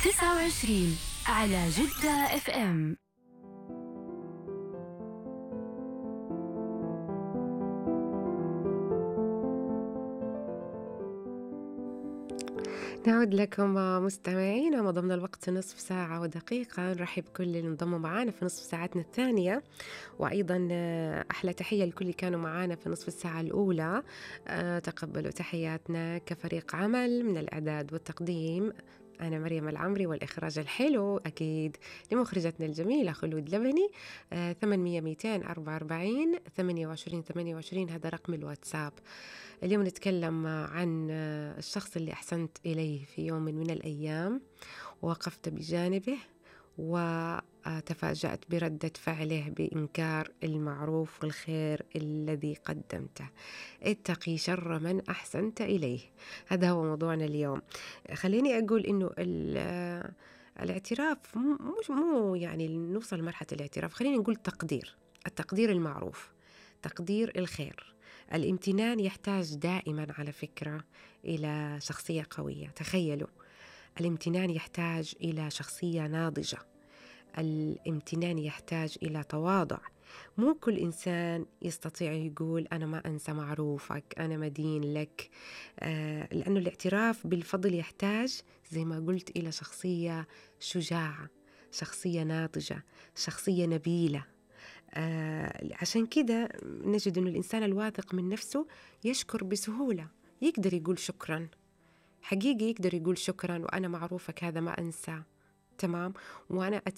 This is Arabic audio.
29 على جدة اف ام. نعود لكم مستمعينا، مضمنا الوقت نصف ساعة ودقيقة. نرحب بكل اللي انضموا معنا في نصف ساعتنا الثانية، وأيضا أحلى تحية لكل اللي كانوا معنا في نصف الساعة الأولى. تقبلوا تحياتنا كفريق عمل من الإعداد والتقديم. أنا مريم العمري، والإخراج الحلو أكيد لمخرجتنا الجميلة خلود لبني. 800 244 28 28 هذا رقم الواتساب. اليوم نتكلم عن الشخص اللي أحسنت إليه في يوم من الأيام، ووقفت بجانبه وتفاجأت بردة فعله بإنكار المعروف والخير الذي قدمته. اتقي شر من أحسنت إليه، هذا هو موضوعنا اليوم. خليني أقول إنه الاعتراف مش يعني نوصل لمرحلة الاعتراف، خلينا نقول التقدير المعروف، تقدير الخير. الامتنان يحتاج دائما على فكرة إلى شخصية قوية. تخيلوا، الامتنان يحتاج إلى شخصية ناضجة. الامتنان يحتاج إلى تواضع. مو كل إنسان يستطيع يقول أنا ما أنسى معروفك، أنا مدين لك. لأنه الاعتراف بالفضل يحتاج زي ما قلت إلى شخصية شجاعة، شخصية ناضجة، شخصية نبيلة. عشان كده نجد أن الإنسان الواثق من نفسه يشكر بسهولة، يقدر يقول شكرا، حقيقي يقدر يقول شكرا، وأنا معروفك هذا ما أنسى. تمام. وأنا